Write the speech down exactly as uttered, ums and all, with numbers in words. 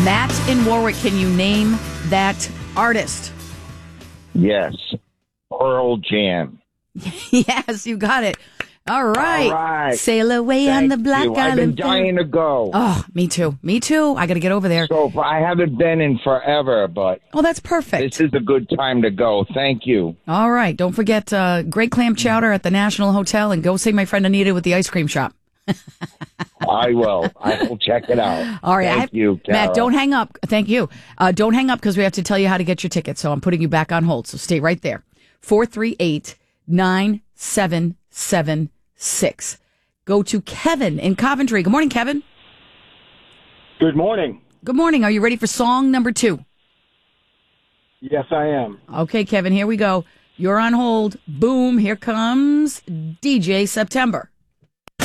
Matt in Warwick, can you name that artist? Yes. Pearl Jam. Yes, you got it. All right. All right. Sail away Thank on the Black you. Island. I've been dying to go. Oh, me too. Me too. I got to get over there. So I haven't been in forever, but oh, that's perfect. this is a good time to go. Thank you. All right. Don't forget uh, great clam chowder at the National Hotel, and go see my friend Anita with the ice cream shop. I will. I will check it out. All right. Thank I have, you, Tara. Matt, don't hang up. Thank you. Uh, don't hang up because we have to tell you how to get your ticket. So I'm putting you back on hold. So stay right there. four three eight, nine seven seven six. Go to Kevin in Coventry. Good morning, Kevin. Good morning. Good morning. Are you ready for song number two? Yes, I am. Okay, Kevin, here we go. You're on hold. Boom. Here comes D J September.